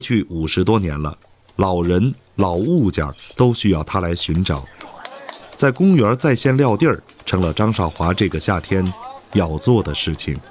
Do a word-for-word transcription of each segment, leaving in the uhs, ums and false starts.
去五十多年了，老人、老物件都需要他来寻找。在公园在线撂地儿，成了张少华这个夏天要做的事情。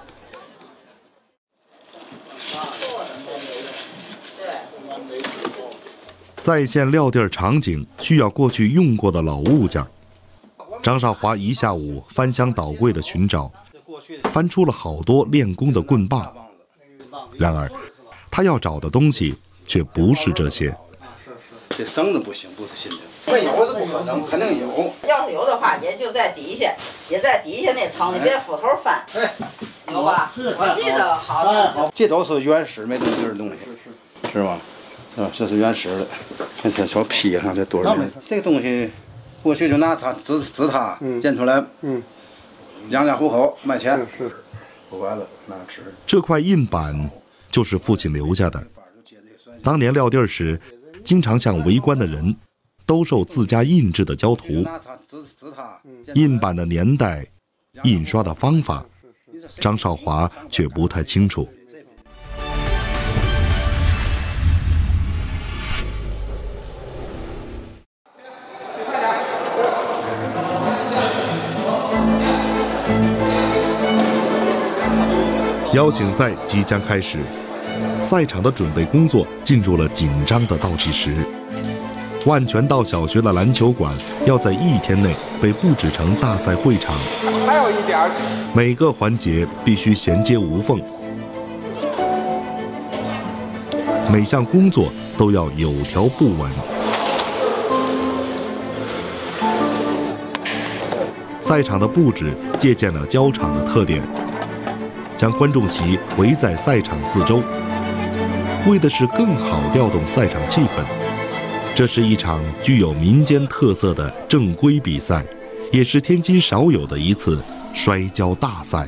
在线撂地儿场景需要过去用过的老物件，张少华一下午翻箱倒柜的寻找，翻出了好多练功的棍棒。然而，他要找的东西却不是这些。 这绳子不行，不是新的。没有是不可能，肯定有。 要是有的话，也就在底下，也在底下那层，你别斧头翻。哎，有吧？我记得好像。 这都是原始没动静的东西，是吧？啊，这是原始的。看这小坯上这多少年？这个东西，过去就拿它指指它，验出来，嗯，养家糊口卖钱，是，不管了，拿吃。 这块印板就是父亲留下的。当年撂地儿时，经常向围观的人兜售自家印制的胶图。印板的年代、印刷的方法，张少华却不太清楚。邀请赛即将开始，赛场的准备工作进入了紧张的倒计时。万泉道小学的篮球馆要在一天内被布置成大赛会场，还有一点，每个环节必须衔接无缝，每项工作都要有条不紊。赛场的布置借鉴了胶场的特点，将观众席围在赛场四周，为的是更好调动赛场气氛。这是一场具有民间特色的正规比赛，也是天津少有的一次摔跤大赛。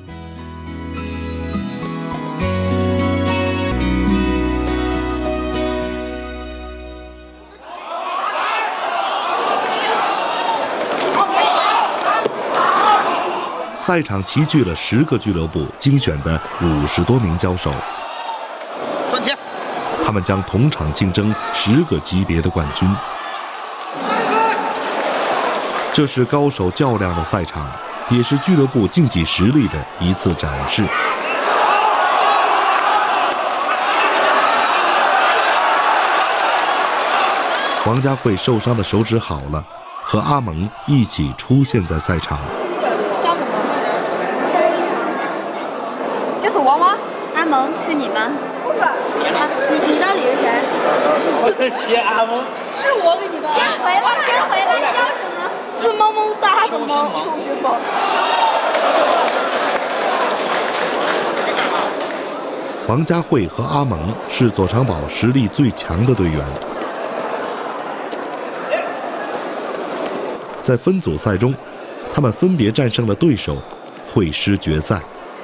赛场齐聚了十个俱乐部精选的五十多名跤手，他们将同场竞争十个级别的冠军。这是高手较量的赛场，也是俱乐部竞技实力的一次展示。王家慧受伤的手指好了，和阿蒙一起出现在赛场。 这是我吗？ 阿蒙是你吗？不是。啊，你你到底是谁？ 我是阿蒙。是我给你吧？ 先回来，先回来，叫什么？ 是萌萌哒的萌，秋生萌。 王家慧和阿蒙是左长保实力最强的队员。在分组赛中，他们分别战胜了对手，会师决赛。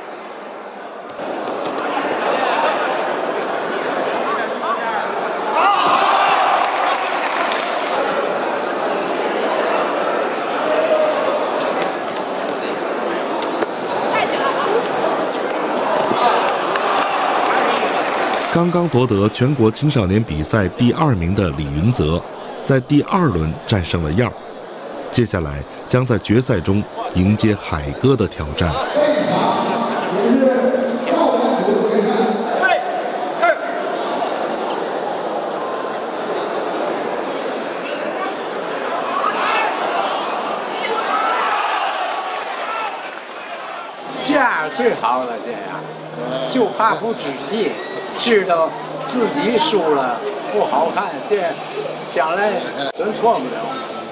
刚刚夺得全国青少年比赛第二名的李云泽，在第二轮战胜了燕儿，接下来将在决赛中迎接海哥的挑战。 这样最好了，这样就怕不仔细。知道自己输了不好看，这将来真错不了。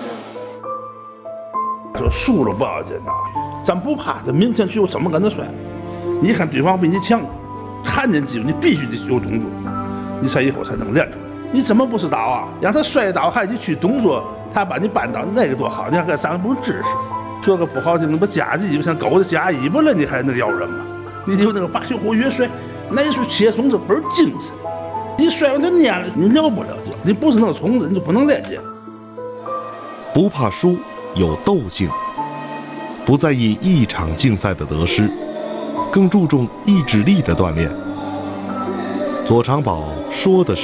说输了不要紧呐，咱不怕，咱明天去我怎么跟他摔？你看对方比你强，看见机会你必须得有动作，你才以后才能练出来。你怎么不是倒啊？让他摔倒还得去动作，他把你扳倒，那个多好！你看这咱不是知识，说个不好听，你不夹着尾巴像狗子夹尾巴了，你还那个咬人吗？你就那个把血活越摔。那一说切虫子倍儿精神，你摔完就蔫了，你了不了就。你不是那个虫子，你就不能练剑。 不怕输，有斗性，不在意一场竞赛的得失，更注重意志力的锻炼。 左长宝说的是